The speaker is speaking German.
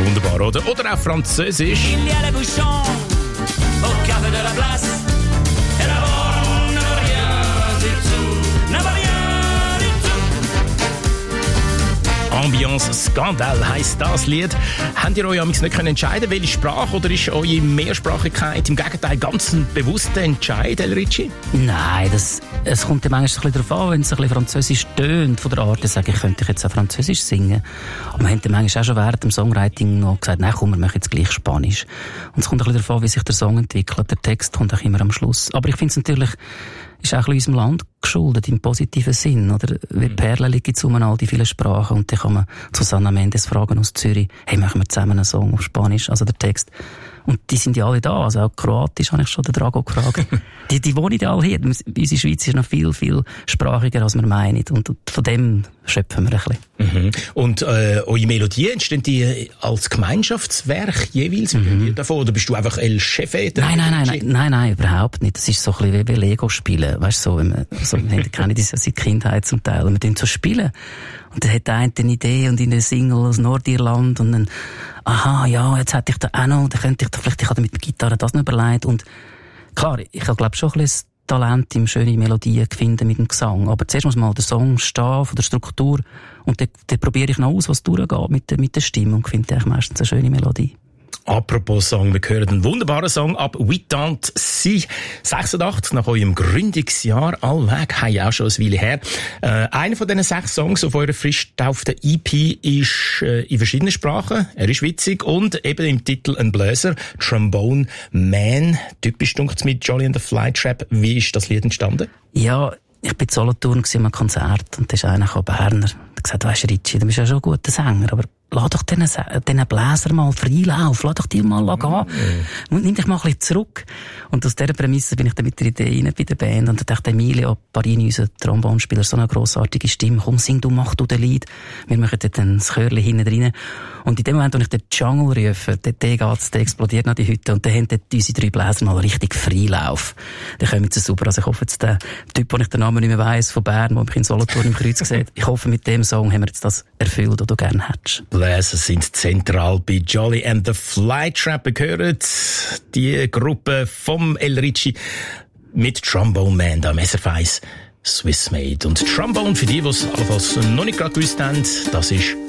Wunderbar, oder? Oder auch Französisch. Il y a les bouchons au café de la place. Et d'abord, ne va rien du tout, ne va rien du tout. Ambiance Skandal heisst das Lied. Habt ihr euch amigs nicht entscheiden, welche Sprache, oder ist eure Mehrsprachigkeit im Gegenteil ganz ein bewusster Entscheid, El Ricci? Nein, es kommt ja manchmal ein bisschen darauf an, wenn es ein bisschen französisch tönt, von der Art, dann sage ich, könnte ich jetzt auch französisch singen. Aber wir haben dann manchmal auch schon während dem Songwriting noch gesagt, nein, komm, wir machen jetzt gleich Spanisch. Und es kommt ein bisschen darauf an, wie sich der Song entwickelt. Der Text kommt auch immer am Schluss. Aber ich finde es natürlich, ist auch ein bisschen unserem Land geschuldet, im positiven Sinn, oder? Wie Perlen liegen zu all die vielen Sprachen, und dann kann man Susana Mendes fragen aus Zürich, hey, machen wir zusammen einen Song auf Spanisch, also der Text. Und die sind ja alle da, also auch Kroatisch habe ich schon den Drago gefragt. die wohnen ja alle hier. Unsere Schweiz ist noch viel, viel sprachiger, als wir meinen. Und von dem schöpfen wir ein bisschen. Mhm. Und eure Melodien, entstehen die als Gemeinschaftswerk jeweils? Davon, oder bist du einfach El Chefe? Nein, überhaupt nicht. Das ist so ein bisschen wie Lego spielen. Weißt du, wir kennen das ja seit Kindheit zum Teil. Und wir tun so spielen. Und dann hat der eine eine Idee und in der Single aus Nordirland und dann, aha, ja, jetzt hätte ich da auch noch, dann könnte ich da vielleicht, ich habe mit der Gitarre das noch überlegt. Und klar, ich habe, glaube ich, schon ein bisschen Talent im schöne Melodien finden mit dem Gesang. Aber zuerst muss mal der Song stehen, von der Struktur. Und dann probiere ich noch aus, was durchgeht mit der Stimme, und finde eigentlich meistens eine schöne Melodie. Apropos Song, wir hören einen wunderbaren Song ab «Huit-tant Si», 86, nach eurem Gründungsjahr, allweg, hey, auch schon ein Weile her. Einer von diesen 6 Songs auf eurer frisch getauften EP ist in verschiedenen Sprachen, er ist witzig und eben im Titel ein Bläser, «Trombone Man», typisch dunkel's mit «Jolly and the Flytrap». Wie ist das Lied entstanden? Ja, ich war in Solothurn an einem Konzert, und da ist einer Berner, der hat gesagt, weisst du, Ricci, du bist ja schon ein guter Sänger, aber lass doch diesen Bläser mal Freilauf, lass doch die mal gehen. Und nimm dich mal ein bisschen zurück. Und aus dieser Prämisse bin ich dann mit der Idee rein bei der Band. Und da dachte Emilio Parini, unser Trombonspieler, so eine grossartige Stimme. Komm, sing du, mach du den Lied. Wir machen dann das Chörchen hinten drin. Und in dem Moment, wo ich den Jungle rufe, der explodiert noch die Hütte. Und dann haben unsere 3 Bläser mal richtig Freilauf. Dann kommen sie super. Also ich hoffe jetzt, der Typ, den ich den Namen nicht mehr weiss, von Bern, der mich in Solothurn im Kreuz sieht, ich hoffe, mit dem Song haben wir jetzt das erfüllt, was du gerne hättest. Bläser sind zentral bei Jolly and the Flytrap. Gehört die Gruppe vom El Ricci mit Trombone Man, da am SRF1 Swiss Made. Und Trombone, für die, die es allenfalls noch nicht gerade gewusst haben, das ist